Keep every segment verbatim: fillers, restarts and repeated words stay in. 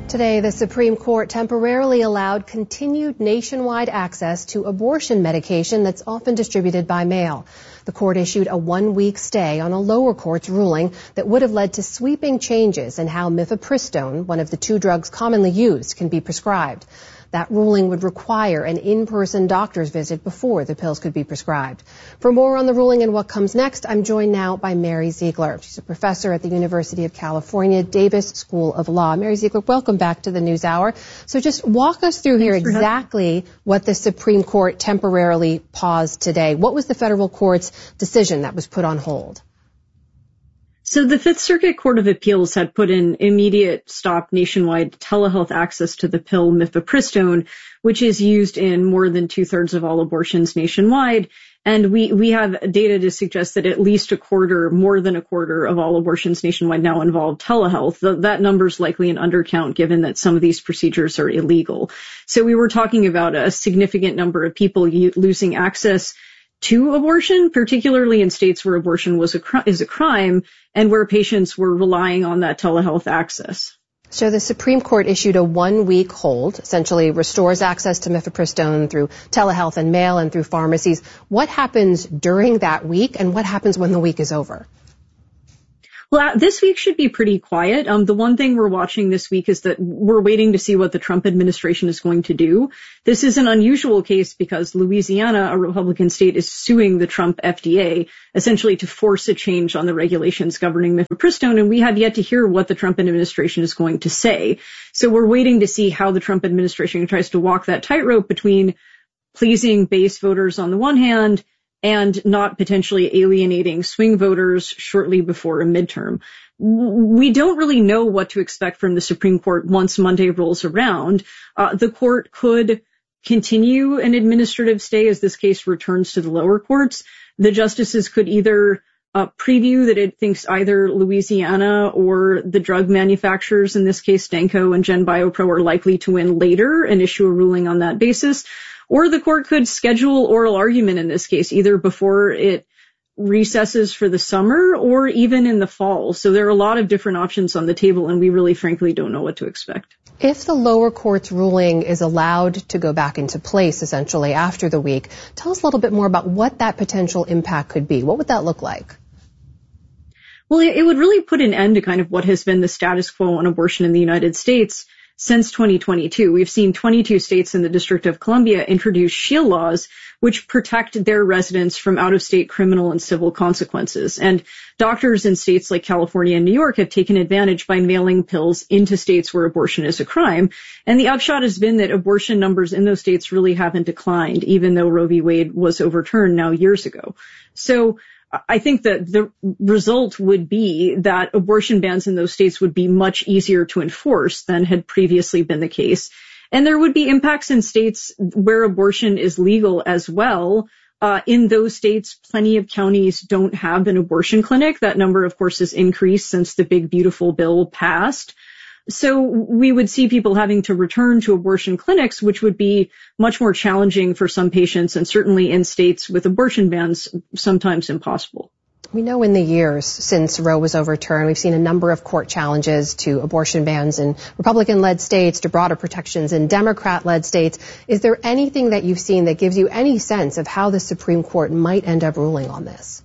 Today, the Supreme Court temporarily allowed continued nationwide access to abortion medication that's often distributed by mail. The court issued a one-week stay on a lower court's ruling that would have led to sweeping changes in how mifepristone, one of the two drugs commonly used, can be prescribed. That ruling would require an in-person doctor's visit before the pills could be prescribed. For more on the ruling and what comes next, I'm joined now by Mary Ziegler. She's a professor at the University of California, Davis School of Law. Mary Ziegler, welcome back to the NewsHour. So just walk us through here exactly what the Supreme Court temporarily paused today. What was the federal court's decision that was put on hold? So the Fifth Circuit Court of Appeals had put in immediate stop nationwide telehealth access to the pill mifepristone, which is used in more than two-thirds of all abortions nationwide. And we, we have data to suggest that at least a quarter, more than a quarter of all abortions nationwide now involve telehealth. The, that number is likely an undercount given that some of these procedures are illegal. So we were talking about a significant number of people u- losing access to abortion, particularly in states where abortion was a cr- is a crime and where patients were relying on that telehealth access. So the Supreme Court issued a one-week hold, essentially restores access to mifepristone through telehealth and mail and through pharmacies. What happens during that week, and what happens when the week is over? Well, this week should be pretty quiet. Um, the one thing we're watching this week is that we're waiting to see what the Trump administration is going to do. This is an unusual case because Louisiana, a Republican state, is suing the Trump F D A essentially to force a change on the regulations governing mifepristone, and we have yet to hear what the Trump administration is going to say. So we're waiting to see how the Trump administration tries to walk that tightrope between pleasing base voters on the one hand and not potentially alienating swing voters shortly before a midterm. We don't really know what to expect from the Supreme Court once Monday rolls around. Uh, the court could continue an administrative stay as this case returns to the lower courts. The justices could either uh, preview that it thinks either Louisiana or the drug manufacturers, in this case Stanco and GenBioPro, are likely to win later and issue a ruling on that basis. Or the court could schedule oral argument in this case, either before it recesses for the summer or even in the fall. So there are a lot of different options on the table, and we really, frankly, don't know what to expect. If the lower court's ruling is allowed to go back into place, essentially, after the week, tell us a little bit more about what that potential impact could be. What would that look like? Well, it would really put an end to kind of what has been the status quo on abortion in the United States since twenty twenty-two. We've seen twenty-two states in the District of Columbia introduce shield laws which protect their residents from out-of-state criminal and civil consequences. And doctors in states like California and New York have taken advantage by mailing pills into states where abortion is a crime. And the upshot has been that abortion numbers in those states really haven't declined, even though Roe v. Wade was overturned now years ago. So I think that the result would be that abortion bans in those states would be much easier to enforce than had previously been the case. And there would be impacts in states where abortion is legal as well. Uh, in those states, plenty of counties don't have an abortion clinic. That number, of course, has increased since the big, beautiful bill passed. So we would see people having to return to abortion clinics, which would be much more challenging for some patients, and certainly in states with abortion bans, sometimes impossible. We know in the years since Roe was overturned, we've seen a number of court challenges to abortion bans in Republican-led states, to broader protections in Democrat-led states. Is there anything that you've seen that gives you any sense of how the Supreme Court might end up ruling on this?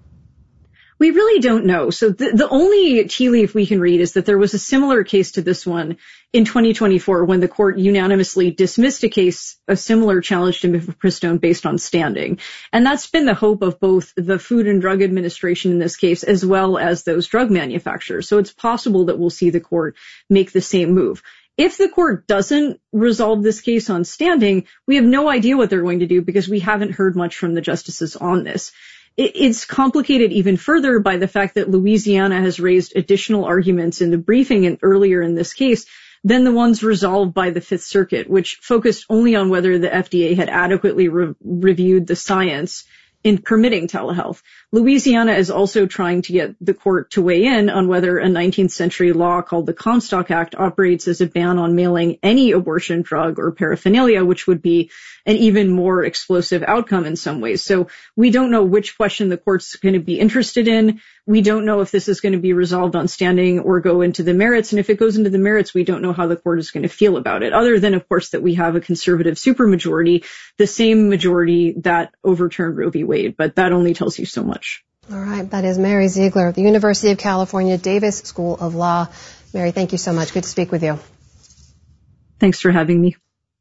We really don't know. So the, the only tea leaf we can read is that there was a similar case to this one in twenty twenty-four when the court unanimously dismissed a case, a similar challenge to mifepristone based on standing. And that's been the hope of both the Food and Drug Administration in this case, as well as those drug manufacturers. So it's possible that we'll see the court make the same move. If the court doesn't resolve this case on standing, we have no idea what they're going to do because we haven't heard much from the justices on this. It's complicated even further by the fact that Louisiana has raised additional arguments in the briefing and earlier in this case than the ones resolved by the Fifth Circuit, which focused only on whether the F D A had adequately re- reviewed the science in permitting telehealth. Louisiana is also trying to get the court to weigh in on whether a nineteenth century law called the Comstock Act operates as a ban on mailing any abortion drug or paraphernalia, which would be an even more explosive outcome in some ways. So we don't know which question the court's going to be interested in. We don't know if this is going to be resolved on standing or go into the merits. And if it goes into the merits, we don't know how the court is going to feel about it, other than, of course, that we have a conservative supermajority, the same majority that overturned Roe v. Wade. But that only tells you so much. All right. That is Mary Ziegler of the University of California, Davis School of Law. Mary, thank you so much. Good to speak with you. Thanks for having me.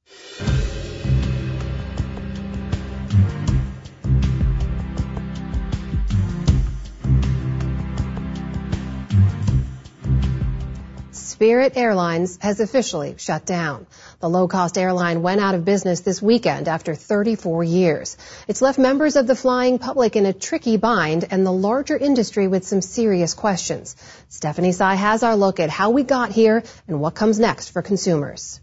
Spirit Airlines has officially shut down. The low-cost airline went out of business this weekend after thirty-four years. It's left members of the flying public in a tricky bind and the larger industry with some serious questions. Stephanie Tsai has our look at how we got here and what comes next for consumers.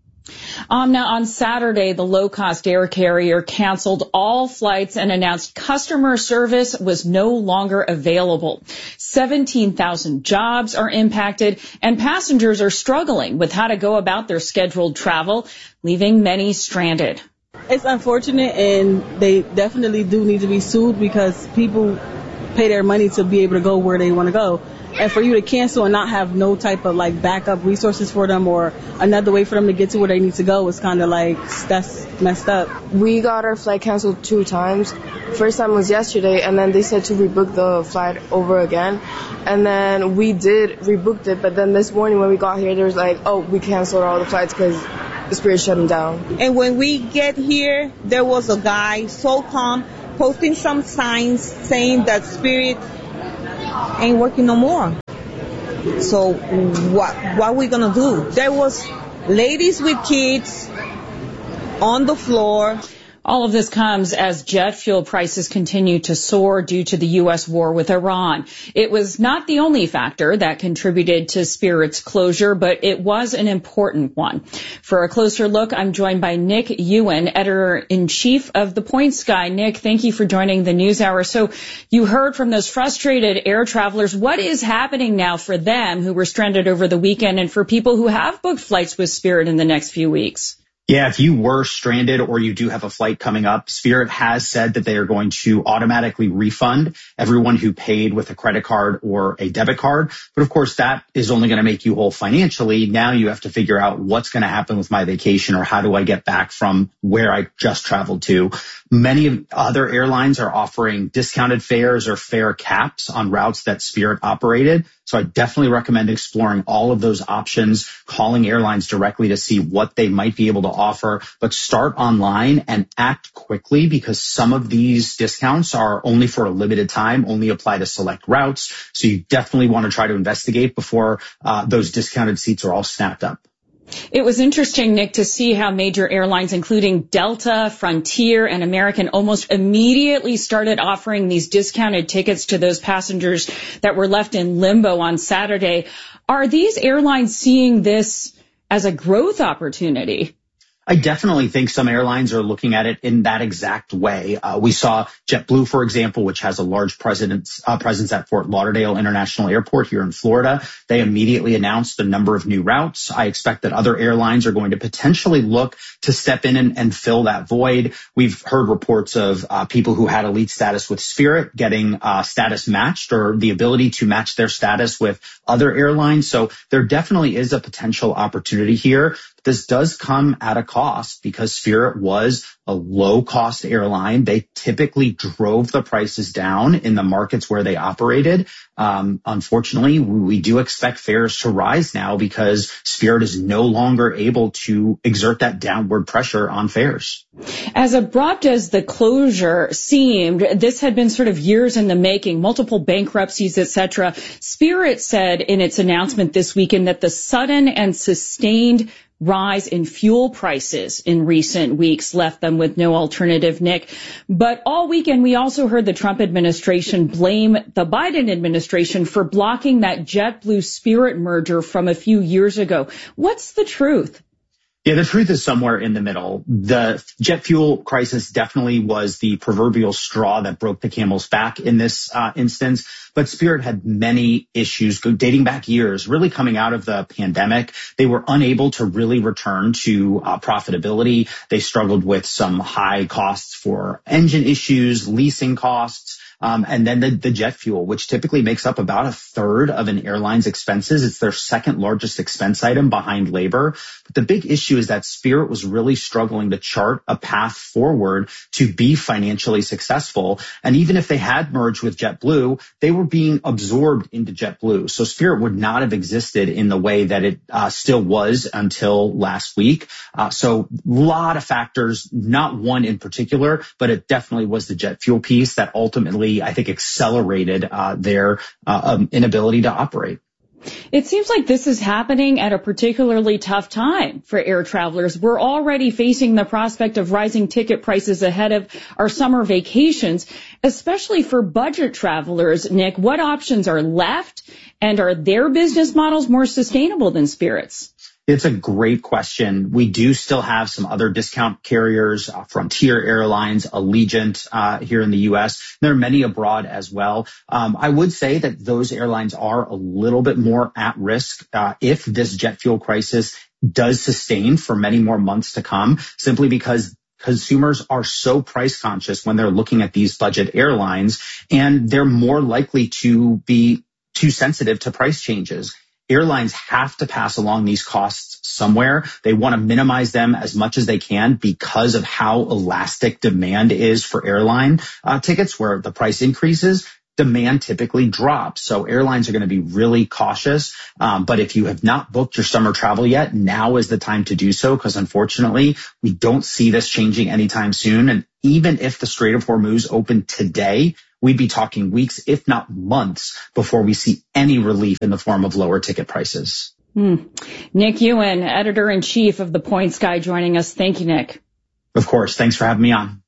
Um, now, on Saturday, the low-cost air carrier canceled all flights and announced customer service was no longer available. seventeen thousand jobs are impacted, and passengers are struggling with how to go about their scheduled travel, leaving many stranded. It's unfortunate, and they definitely do need to be sued because people pay their money to be able to go where they want to go. And for you to cancel and not have no type of like backup resources for them or another way for them to get to where they need to go is kind of like, that's messed up. We got our flight canceled two times. First time was yesterday, and then they said to rebook the flight over again. And then we did rebook it, but then this morning when we got here, there was like, oh, we canceled all the flights because the Spirit shut them down. And when we get here, there was a guy so calm posting some signs saying that Spirit ain't working no more. So what what are we gonna do? There was ladies with kids on the floor. All of this comes as jet fuel prices continue to soar due to the U S war with Iran. It was not the only factor that contributed to Spirit's closure, but it was an important one. For a closer look, I'm joined by Nick Ewan, editor-in-chief of The Points Guy. Nick, thank you for joining the News Hour. So you heard from those frustrated air travelers. What is happening now for them who were stranded over the weekend and for people who have booked flights with Spirit in the next few weeks? Yeah, if you were stranded or you do have a flight coming up, Spirit has said that they are going to automatically refund everyone who paid with a credit card or a debit card. But of course, that is only going to make you whole financially. Now you have to figure out what's going to happen with my vacation or how do I get back from where I just traveled to. Many other airlines are offering discounted fares or fare caps on routes that Spirit operated. So I definitely recommend exploring all of those options, calling airlines directly to see what they might be able to offer, but start online and act quickly because some of these discounts are only for a limited time, only apply to select routes. So you definitely want to try to investigate before uh, those discounted seats are all snapped up. It was interesting, Nick, to see how major airlines, including Delta, Frontier, and American, almost immediately started offering these discounted tickets to those passengers that were left in limbo on Saturday. Are these airlines seeing this as a growth opportunity? I definitely think some airlines are looking at it in that exact way. Uh, we saw JetBlue, for example, which has a large presence, uh, presence at Fort Lauderdale International Airport here in Florida. They immediately announced a number of new routes. I expect that other airlines are going to potentially look to step in and, and fill that void. We've heard reports of uh, people who had elite status with Spirit getting uh, status matched or the ability to match their status with other airlines. So there definitely is a potential opportunity here. This does come at a cost because Spirit was a low-cost airline. They typically drove the prices down in the markets where they operated. Um, unfortunately, we do expect fares to rise now because Spirit is no longer able to exert that downward pressure on fares. As abrupt as the closure seemed, this had been sort of years in the making, multiple bankruptcies, et cetera. Spirit said in its announcement this weekend that the sudden and sustained rise in fuel prices in recent weeks left them with no alternative, Nick. But all weekend, we also heard the Trump administration blame the Biden administration for blocking that JetBlue Spirit merger from a few years ago. What's the truth? Yeah, the truth is somewhere in the middle. The jet fuel crisis definitely was the proverbial straw that broke the camel's back in this uh, instance. But Spirit had many issues dating back years, really coming out of the pandemic. They were unable to really return to uh, profitability. They struggled with some high costs for engine issues, leasing costs. Um, and then the, the jet fuel, which typically makes up about a third of an airline's expenses. It's their second largest expense item behind labor. But the big issue is that Spirit was really struggling to chart a path forward to be financially successful. And even if they had merged with JetBlue, they were being absorbed into JetBlue. So Spirit would not have existed in the way that it uh, still was until last week. Uh, so a lot of factors, not one in particular, but it definitely was the jet fuel piece that ultimately I think accelerated uh, their uh, um, inability to operate. It seems like this is happening at a particularly tough time for air travelers. We're already facing the prospect of rising ticket prices ahead of our summer vacations, especially for budget travelers. Nick, what options are left, and are their business models more sustainable than Spirit's? It's a great question. We do still have some other discount carriers, uh, Frontier Airlines, Allegiant uh, here in the U S. There are many abroad as well. Um, I would say that those airlines are a little bit more at risk uh, if this jet fuel crisis does sustain for many more months to come, simply because consumers are so price conscious when they're looking at these budget airlines, and they're more likely to be too sensitive to price changes. Airlines have to pass along these costs somewhere. They want to minimize them as much as they can because of how elastic demand is for airline uh, tickets, where the price increases, demand typically drops. So airlines are going to be really cautious. Um, but if you have not booked your summer travel yet, now is the time to do so, because unfortunately, we don't see this changing anytime soon. And even if the Strait of Hormuz opened today, we'd be talking weeks, if not months, before we see any relief in the form of lower ticket prices. Hmm. Nick Ewan, editor-in-chief of The Points Guy, joining us. Thank you, Nick. Of course. Thanks for having me on.